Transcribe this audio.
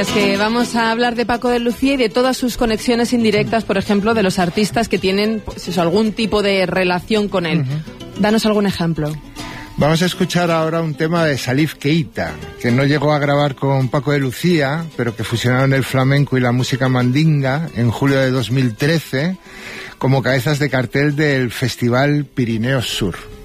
Es que vamos a hablar de Paco de Lucía y de todas sus conexiones indirectas, por ejemplo, de los artistas que tienen pues, eso, algún tipo de relación con él. Danos algún ejemplo. Vamos a escuchar ahora un tema de Salif Keita, que no llegó a grabar con Paco de Lucía, pero que fusionaron el flamenco y la música mandinga en julio de 2013 como cabezas de cartel del Festival Pirineos Sur.